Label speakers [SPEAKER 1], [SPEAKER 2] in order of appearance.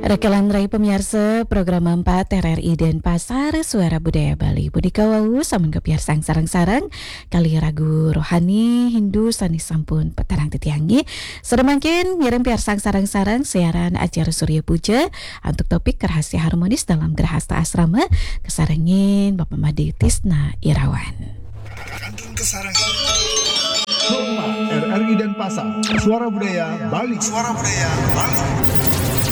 [SPEAKER 1] Rekalan Rai pemirsa program 4 RRI Denpasar Suara Budaya Bali Budi Kawawu samun kepiar sang sarang-sarang kali ragu rohani Hindu sani sampun petarang titiangi sedemangkin ngirim piar sang sarang-sarang siaran acara Surya Puja untuk topik rahasia harmonis dalam Gerahasta Asrama kesarangin Bapak Madi Tisna Irawan.
[SPEAKER 2] Kantun kesarangan RRI Denpasar Suara Budaya Bali. Suara Budaya Bali.